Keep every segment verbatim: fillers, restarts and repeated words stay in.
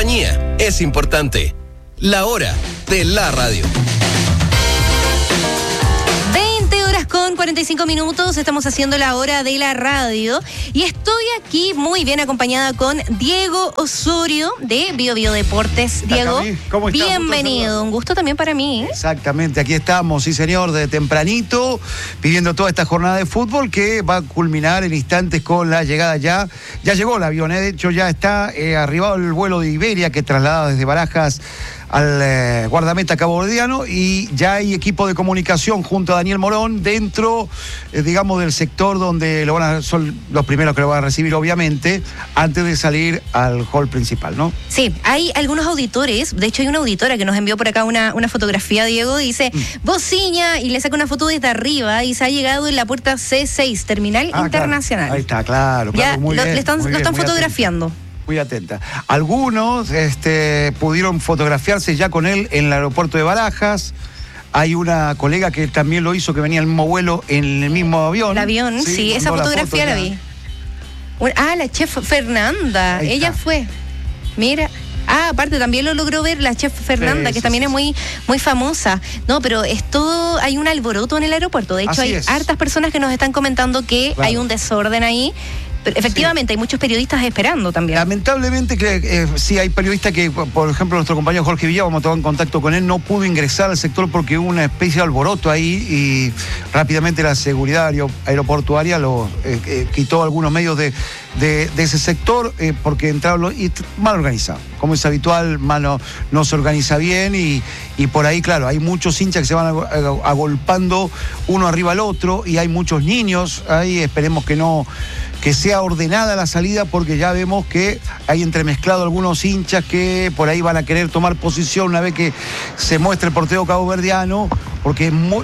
compañía es importante. La hora de la radio. Con cuarenta y cinco minutos estamos haciendo la hora de la radio y estoy aquí muy bien acompañada con Diego Osorio de Bio Bio Deportes. Diego, ¿cómo estás? Bienvenido, un gusto también para mí. Exactamente, aquí estamos, sí señor, de tempranito, viviendo toda esta jornada de fútbol que va a culminar en instantes con la llegada ya, ya llegó el avión, ¿eh? De hecho ya está eh, arribado el vuelo de Iberia que traslada desde Barajas al eh, guardameta caboverdiano y ya hay equipo de comunicación junto a Daniel Morón dentro, eh, digamos, del sector donde lo van a, son los primeros que lo van a recibir, obviamente, antes de salir al hall principal, ¿no? Sí, hay algunos auditores, de hecho hay una auditora que nos envió por acá una, una fotografía, Diego, dice, mm. Bociña, y le saca una foto desde arriba y se ha llegado en la puerta C seis, Terminal ah, Internacional. Claro. Ahí está, claro, claro, ya muy lo, bien, le están, muy lo bien, están muy fotografiando. Atento. Muy atenta. Algunos este, pudieron fotografiarse ya con él en el aeropuerto de Barajas. Hay una colega que también lo hizo, que venía en el mismo vuelo, en el mismo avión. El avión, sí, sí esa fotografía la, foto, la vi. Ah, la chef Fernanda, Ahí ella está. fue. Mira. Ah, aparte también lo logró ver la chef Fernanda, sí, que sí, también sí, es muy, muy famosa. No, pero es todo, hay un alboroto en el aeropuerto. De hecho, Así hay es. hartas personas que nos están comentando que claro. hay un desorden ahí. Pero efectivamente, sí. hay muchos periodistas esperando también. Lamentablemente, que eh, sí hay periodistas que, por ejemplo, nuestro compañero Jorge Villa, vamos a tomar en contacto con él, no pudo ingresar al sector porque hubo una especie de alboroto ahí y rápidamente la seguridad aeroportuaria lo eh, eh, quitó algunos medios de, de, de ese sector eh, porque entraron los, y mal organizado. Como es habitual, mal no, no se organiza bien y, y por ahí, claro, hay muchos hinchas que se van agolpando uno arriba al otro y hay muchos niños ahí, esperemos que no... que sea ordenada la salida porque ya vemos que hay entremezclado algunos hinchas que por ahí van a querer tomar posición una vez que se muestre el portero caboverdiano, porque es muy...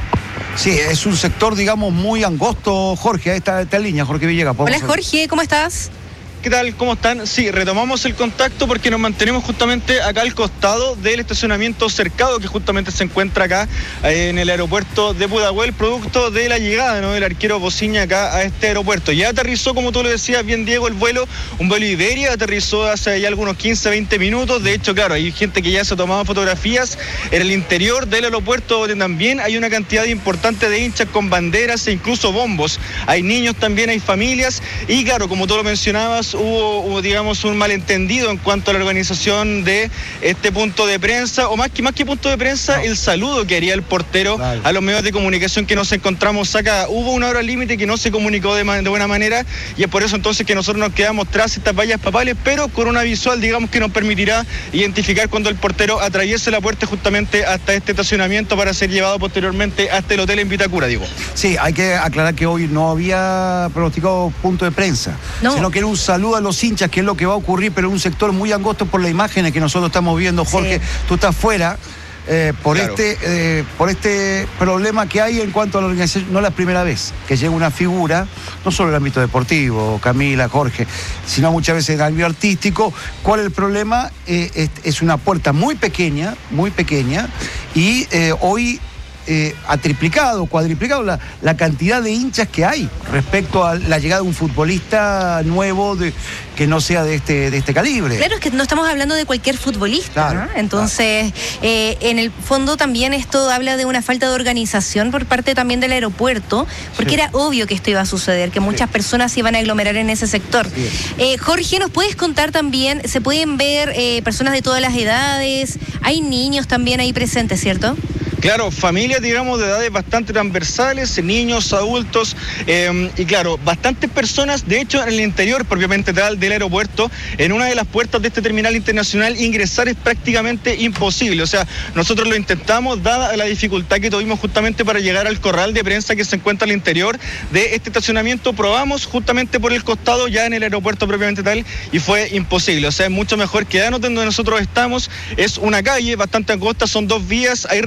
Sí, es un sector, digamos, muy angosto, Jorge, a esta, esta línea, Jorge Villegas. Hola, Jorge, ¿cómo estás? ¿Qué tal? ¿Cómo están? Sí, retomamos el contacto porque nos mantenemos justamente acá al costado del estacionamiento cercado que justamente se encuentra acá eh, en el aeropuerto de Pudahuel, producto de la llegada, ¿no?, del arquero Bociña acá a este aeropuerto. Ya aterrizó, como tú lo decías bien, Diego, el vuelo, un vuelo Iberia, aterrizó hace ya algunos quince, veinte minutos. De hecho, claro, hay gente que ya se tomaba fotografías en el interior del aeropuerto, donde también hay una cantidad importante de hinchas con banderas e incluso bombos. Hay niños también, hay familias y, claro, como tú lo mencionabas, Hubo, hubo, digamos, un malentendido en cuanto a la organización de este punto de prensa, o más que, más que punto de prensa, no. el saludo que haría el portero vale. a los medios de comunicación que nos encontramos acá. Hubo una hora límite que no se comunicó de, de buena manera y es por eso entonces que nosotros nos quedamos tras estas vallas papales, pero con una visual, digamos, que nos permitirá identificar cuando el portero atraviese la puerta justamente hasta este estacionamiento para ser llevado posteriormente hasta el hotel en Vitacura, digo. Sí, hay que aclarar que hoy no había pronosticado punto de prensa, no. sino que era un saludo a los hinchas, que es lo que va a ocurrir, pero en un sector muy angosto por las imágenes que nosotros estamos viendo, Jorge. Sí. Tú estás fuera eh, por, claro. este, eh, por este problema que hay en cuanto a la organización. No es la primera vez que llega una figura, no solo en el ámbito deportivo, Camila, Jorge, sino muchas veces en el ámbito artístico. ¿Cuál es el problema? Eh, es, es una puerta muy pequeña, muy pequeña, y eh, hoy... Eh, ha triplicado, cuadriplicado la, la cantidad de hinchas que hay respecto a la llegada de un futbolista nuevo de, que no sea de este, de este calibre. Claro, es que no estamos hablando de cualquier futbolista, claro, ¿no? Entonces, claro. eh, en el fondo también esto habla de una falta de organización por parte también del aeropuerto, porque sí. era obvio que esto iba a suceder, que muchas sí. personas se iban a aglomerar en ese sector. Sí. Eh, Jorge, ¿nos puedes contar también, se pueden ver eh, personas de todas las edades, hay niños también ahí presentes, ¿cierto? Claro, familias, digamos, de edades bastante transversales, niños, adultos, eh, y claro, bastantes personas. De hecho, en el interior propiamente tal del aeropuerto, en una de las puertas de este terminal internacional, ingresar es prácticamente imposible. O sea, nosotros lo intentamos, dada la dificultad que tuvimos justamente para llegar al corral de prensa que se encuentra al interior de este estacionamiento. Probamos justamente por el costado, ya en el aeropuerto propiamente tal, y fue imposible. O sea, es mucho mejor quedarnos donde nosotros estamos. Es una calle bastante angosta, son dos vías, hay resguardos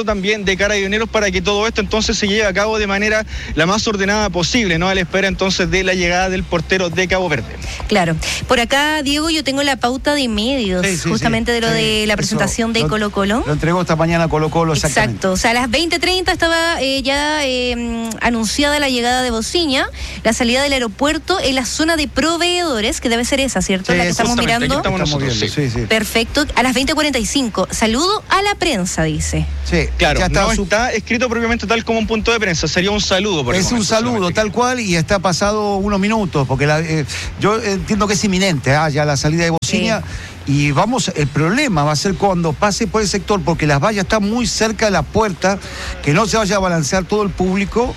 comando también de Carabineros para que todo esto entonces se lleve a cabo de manera la más ordenada posible, ¿no? A la espera entonces de la llegada del portero de Cabo Verde. Claro. Por acá, Diego, yo tengo la pauta de medios, sí, sí, justamente sí, de lo sí, de la eso, presentación de lo, Colo Colo. Lo entregó esta mañana Colo Colo, exactamente. Exacto. O sea, a las veinte treinta estaba eh, ya eh, anunciada la llegada de Bociña, la salida del aeropuerto en la zona de proveedores, que debe ser esa, ¿cierto? Sí, la que estamos mirando. Aquí estamos Estamos nosotros, viendo, sí. sí, sí. Perfecto. A las veinte cuarenta y cinco. Saludo a la prensa, dice. Sí, Claro, ya está no su- está escrito propiamente tal como un punto de prensa, sería un saludo. Por el Es un momento, saludo, solamente. tal cual, y está pasado unos minutos, porque la, eh, yo entiendo que es inminente, ah, ya la salida de Bociña, y vamos, el problema va a ser cuando pase por el sector, porque las vallas están muy cerca de la puerta, que no se vaya a balancear todo el público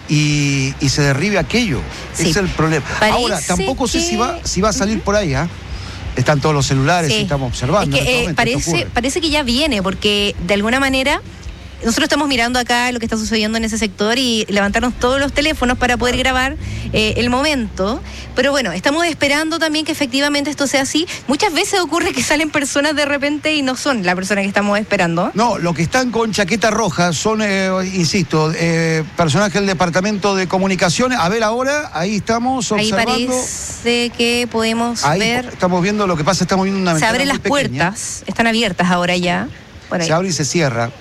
y, y se derribe aquello. Sí. Ese es el problema. Parece Ahora, tampoco sé que- si va, si va a salir por ahí, ¿ah? Están todos los celulares Sí. y estamos observando. Es que, en este eh, momento, ¿qué parece, ocurre? parece que ya viene, porque de alguna manera nosotros estamos mirando acá lo que está sucediendo en ese sector y levantarnos todos los teléfonos para poder grabar eh, el momento. Pero bueno, estamos esperando también que efectivamente esto sea así. Muchas veces ocurre que salen personas de repente y no son la persona que estamos esperando. No, los que están con chaqueta roja son, eh, insisto, eh, personajes del Departamento de Comunicaciones. A ver ahora, ahí estamos Ahí observando. parece que podemos Ahí ver. estamos viendo lo que pasa, estamos viendo una Se ventana abren muy las pequeña. puertas, están abiertas ahora ya. Por ahí. Se abre y se cierra.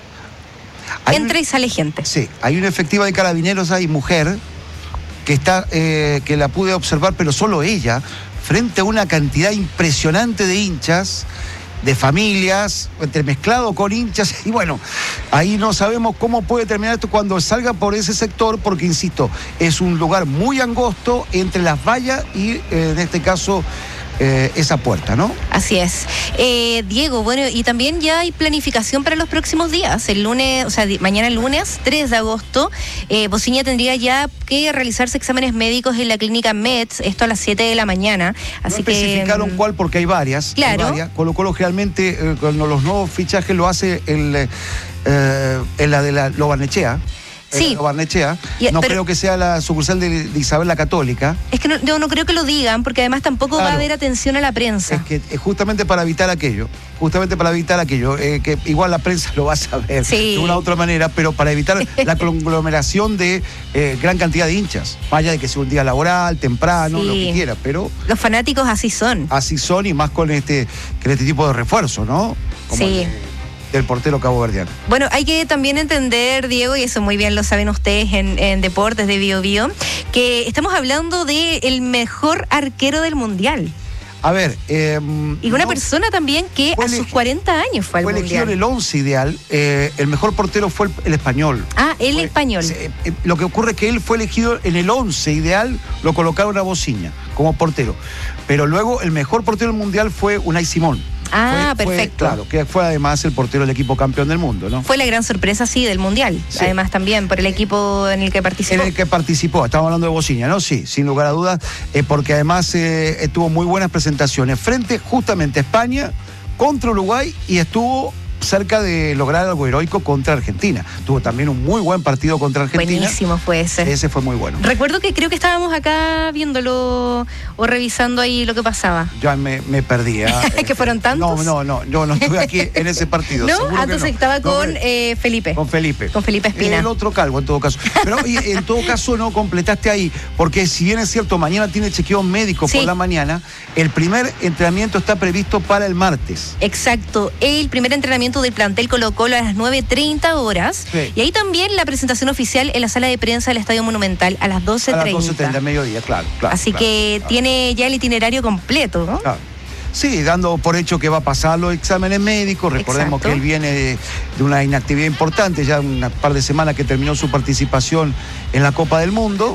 Hay Entra un- y sale gente. Sí, hay una efectiva de Carabineros ahí, mujer, que está, eh, que la pude observar, pero solo ella, frente a una cantidad impresionante de hinchas, de familias, entremezclado con hinchas, y bueno, ahí no sabemos cómo puede terminar esto cuando salga por ese sector, porque insisto, es un lugar muy angosto entre las vallas y, eh, en este caso, eh, esa puerta, ¿no? Así es. Eh, Diego, bueno, y también ya hay planificación para los próximos días. El lunes, o sea, di- mañana lunes, tres de agosto, eh, Bociña tendría ya que realizarse exámenes médicos en la clínica Mets, esto a las siete de la mañana. Así no que especificaron cuál porque hay varias. Claro. Hay varias. Colo Colo generalmente eh, cuando los nuevos fichajes lo hace el, eh, eh, en la de la Lo Barnechea. Sí. Lo Barnechea. Y- no pero- creo que sea la sucursal de, de Isabel la Católica. es que no, yo no creo que lo digan, porque además tampoco va a Claro. haber atención a la prensa. Es que es justamente para evitar aquello. Justamente para evitar aquello. eh, que igual la prensa lo va a saber Sí. de una u otra manera, pero para evitar la conglomeración de eh, gran cantidad de hinchas. Más allá de que sea un día laboral, temprano, Sí. lo que quiera, pero Los fanáticos así son. así son y más con este, con este tipo de refuerzo, ¿no? Como Sí. el de- del portero caboverdiano. Bueno, hay que también entender, Diego, y eso muy bien lo saben ustedes en, en Deportes de Bio Bio, que estamos hablando de el mejor arquero del Mundial. A ver, eh, Y una no- persona también que fue a sus elegi- cuarenta años fue al fue elegido Mundial. en el once ideal. eh, el mejor portero fue el, el español. Ah, el Fue- español. se- eh, lo que ocurre es que él fue elegido en el once ideal, lo colocaron a Bociña como portero. Pero luego el mejor portero del mundial fue Unai Simón. Ah, Fue- fue, perfecto. claro, que fue además el portero del equipo campeón del mundo, ¿no? Fue la gran sorpresa, sí, del Mundial. Sí. Además también por el equipo en el que participó. En el que participó, estamos hablando de Bociña, ¿no? Sí, sin lugar a dudas, eh, porque además eh, tuvo muy buenas presentaciones frente justamente a España, contra Uruguay y estuvo cerca de lograr algo heroico contra Argentina. Tuvo también un muy buen partido contra Argentina. Buenísimo fue ese. Ese fue muy bueno. Recuerdo que creo que estábamos acá viéndolo o revisando ahí lo que pasaba. Ya me, me perdí. ¿ah? ¿Que fueron tantos? No, no, no, yo no estuve aquí en ese partido. ¿No? seguro Ah, que entonces no. estaba No, con me- eh, Felipe. Con Felipe. Con Felipe Espina. El otro calvo, en todo caso. Pero oye, en todo caso no completaste ahí, porque si bien es cierto, mañana tiene chequeo médico Sí. por la mañana, el primer entrenamiento está previsto para el martes. Exacto, el primer entrenamiento del plantel Colo Colo a las nueve treinta horas. Sí. Y ahí también la presentación oficial en la sala de prensa del Estadio Monumental a las doce A las treinta. doce treinta, mediodía, claro. claro Así claro, que claro, tiene ya el itinerario completo, ¿no? claro. Sí, dando por hecho que va a pasar los exámenes médicos. Recordemos Exacto. que él viene de, de una inactividad importante, ya una par de semanas que terminó su participación en la Copa del Mundo.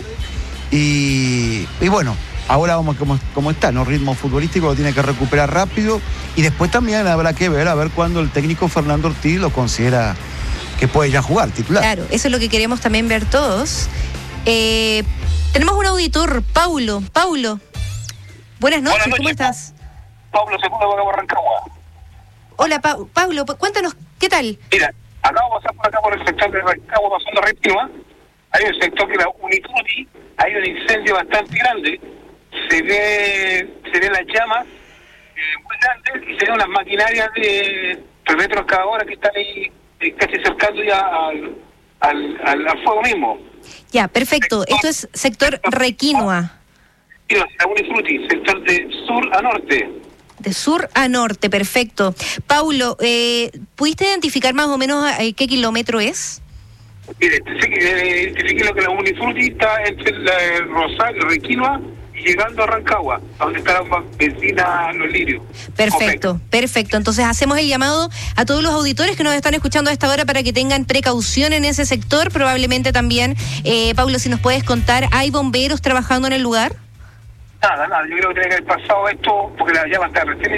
Y, y bueno, ahora vamos como, como está, ¿no? Ritmo futbolístico lo tiene que recuperar rápido. Y después también habrá que ver, a ver cuándo el técnico Fernando Ortiz lo considera que puede ya jugar titular. Claro, eso es lo que queremos también ver todos. Eh, tenemos un auditor, Paulo. Paulo, buenas noches, Buenas ¿cómo noches, estás? Pablo Segundo de Rancagua. Hola, Pa- Paulo, pu- cuéntanos, ¿qué tal? Mira, acabo de pasar por acá por el sector de Rancagua pasando Reptima. Hay un sector que era Unituti, hay un incendio bastante grande. Se ve, se ven las llamas eh, muy grandes y se ven las maquinarias de retroexcavadoras que están ahí eh, casi cercando ya al, al, al, al fuego mismo. Ya, perfecto. Esto es sector Requinoa. Y la Unifruti, sector de sur a norte. De sur a norte, perfecto. Paulo, eh, ¿pudiste identificar más o menos eh, qué kilómetro es? Mire, sí, eh, identifique lo que la Unifruti está entre la eh, Rosario, Requinoa y llegando a Rancagua, donde está la vecina Los Lirios. Perfecto, okay. perfecto. Entonces hacemos el llamado a todos los auditores que nos están escuchando a esta hora para que tengan precaución en ese sector. Probablemente también, eh, Paulo, si nos puedes contar, ¿hay bomberos trabajando en el lugar? Nada, nada, yo creo que tiene que haber pasado esto porque la llama está recién